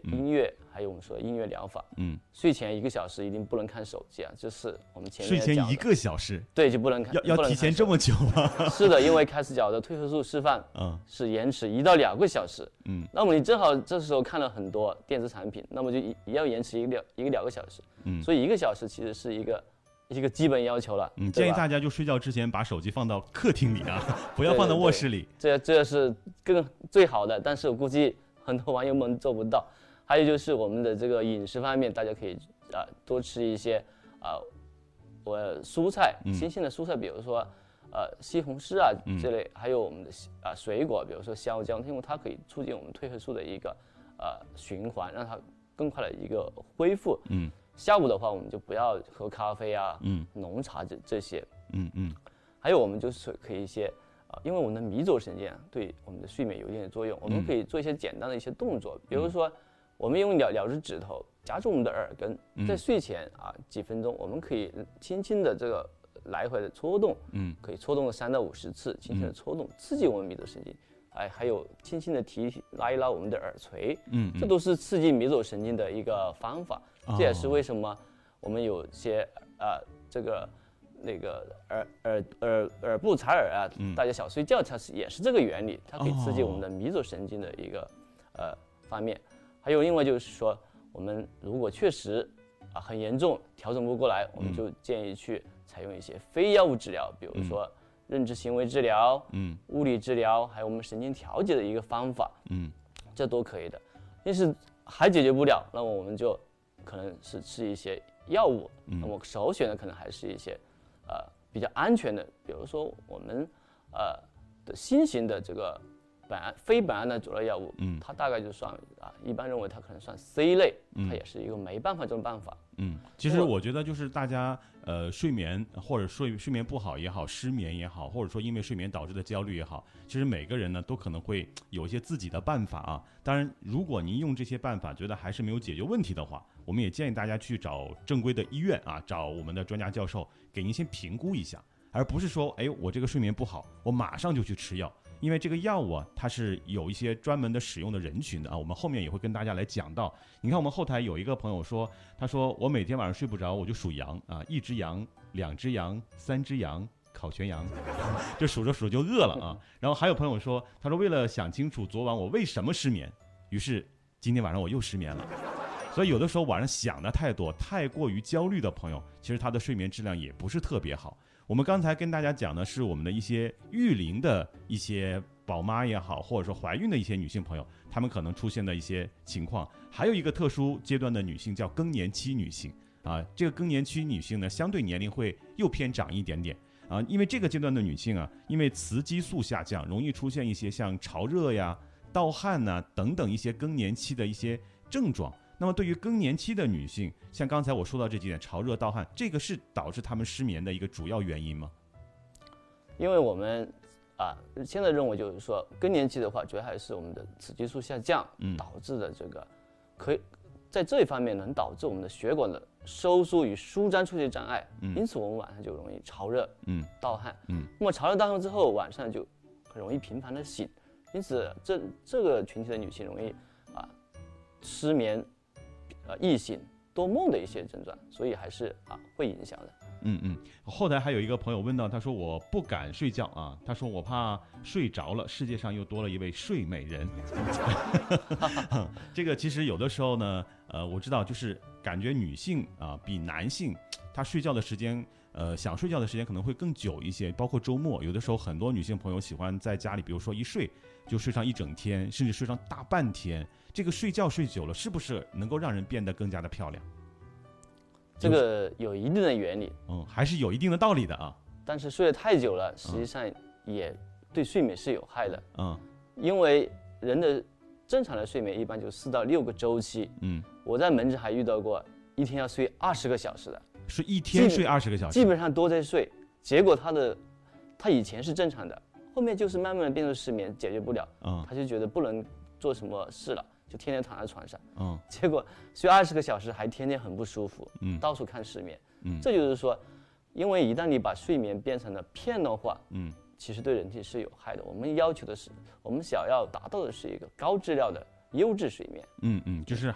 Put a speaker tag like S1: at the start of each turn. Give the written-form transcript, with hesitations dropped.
S1: 音乐，还有我们说音乐疗法。睡前1个小时一定不能看手机啊，这是我们前面
S2: 睡前1个小时，
S1: 对，就不能看，
S2: 要提前这么久吗？
S1: 是的，因为开始讲的褪黑素释放，是延迟1到2个小时。那么你正好这时候看了很多电子产品，那么就也要延迟1个2个小时。所以1个小时其实是一个基本要求了。
S2: 建议大家就睡觉之前把手机放到客厅里啊，不要放到卧室里。
S1: 这是最好的，但是我估计很多网友们做不到。还有就是我们的这个饮食方面，大家可以多吃一些蔬菜，新鲜的蔬菜，比如说西红柿啊这类，还有我们的水果，比如说香蕉，因为它可以促进我们褪黑素的一个循环，让它更快的一个恢复。下午的话，我们就不要喝咖啡啊，浓茶这些。还有我们就是可以一些因为我们的迷走神经对我们的睡眠有一定的作用，我们可以做一些简单的一些动作，比如说我们用2只指头夹住我们的耳根，在睡前几分钟，我们可以轻轻的这个来回的搓动，可以搓动3到50次，轻轻的搓动，刺激我们迷走神经。还有轻轻的拉一拉我们的耳垂，这都是刺激迷走神经的一个方法。这也是为什么我们有些耳部采耳大家小睡觉，它也是这个原理，它可以刺激我们的迷走神经的一个方面。还有另外就是说，我们如果确实很严重，调整不过来，我们就建议去采用一些非药物治疗，比如说认知行为治疗，物理治疗，还有我们神经调节的一个方法，这都可以的。但是还解决不了，那么我们就可能是吃一些药物，那么首选的可能还是一些比较安全的，比如说我们的新型的这个非苯胺的佐料药物，它大概就算一般认为它可能算 C 类，它也是一个没办法这种办法。
S2: 其实我觉得就是大家睡眠或者睡眠不好也好，失眠也好，或者说因为睡眠导致的焦虑也好，其实每个人呢都可能会有一些自己的办法啊。当然，如果您用这些办法觉得还是没有解决问题的话，我们也建议大家去找正规的医院找我们的专家教授给您先评估一下，而不是说我这个睡眠不好，我马上就去吃药。因为这个药物它是有一些专门的使用的人群的我们后面也会跟大家来讲到。你看我们后台有一个朋友说，他说我每天晚上睡不着，我就数羊1只羊，2只羊，3只羊，烤全羊，就数着数着就饿了然后还有朋友说，他说为了想清楚昨晚我为什么失眠，于是今天晚上我又失眠了。所以有的时候晚上想的太多，太过于焦虑的朋友，其实他的睡眠质量也不是特别好。我们刚才跟大家讲的是我们的一些育龄的一些宝妈也好，或者说怀孕的一些女性朋友，她们可能出现的一些情况。还有一个特殊阶段的女性叫更年期女性这个更年期女性呢，相对年龄会又偏长一点点因为这个阶段的女性因为雌激素下降，容易出现一些像潮热呀、盗汗等等一些更年期的一些症状。那么对于更年期的女性，像刚才我说到这几点，潮热、盗汗，这个是导致她们失眠的一个主要原因吗？
S1: 因为我们现在认为就是说，更年期的话，主要还是我们的雌激素下降导致的这个，可以在这一方面能导致我们的血管的收缩与舒张出现障碍，因此我们晚上就容易潮热、盗汗。那么潮热盗汗之后，晚上就很容易频繁的醒，因此这个群体的女性容易失眠、易醒、多梦的一些症状，所以还是会影响的。
S2: 后台还有一个朋友问到，他说我不敢睡觉他说我怕睡着了，世界上又多了一位睡美人。这个其实有的时候呢，我知道就是感觉女性比男性她睡觉的时间想睡觉的时间可能会更久一些，包括周末，有的时候很多女性朋友喜欢在家里，比如说一睡就睡上一整天，甚至睡上大半天。这个睡觉睡久了，是不是能够让人变得更加的漂亮？
S1: 这个有一定的原理，
S2: 还是有一定的道理的
S1: 但是睡得太久了，实际上也对睡眠是有害的。因为人的正常的睡眠一般就4到6个周期。我在门诊还遇到过一天要睡20个小时的，
S2: 是一天睡20个小时，
S1: 基本上都在睡。结果他以前是正常的，后面就是慢慢的变成失眠，解决不了，他就觉得不能做什么事了，就天天躺在床上。结果睡20个小时还天天很不舒服，到处看失眠。这就是说，因为一旦你把睡眠变成了片段化，其实对人体是有害的。我们要求的是，我们想要达到的是一个高质量的优质睡眠。
S2: 就是